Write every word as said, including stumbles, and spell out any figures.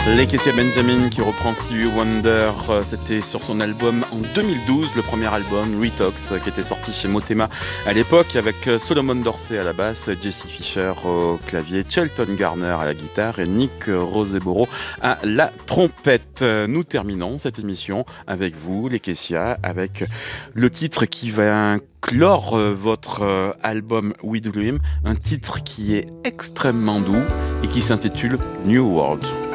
Lakecia Benjamin qui reprend Stevie Wonder, c'était sur son album en deux mille douze, le premier album Retox qui était sorti chez Motema à l'époque avec Solomon Dorsey à la basse, Jesse Fisher au clavier, Shelton Garner à la guitare et Nick Roseboro à la trompette. Nous terminons cette émission avec vous, Lakecia, avec le titre qui va clore votre album We Dream, un titre qui est extrêmement doux et qui s'intitule New World.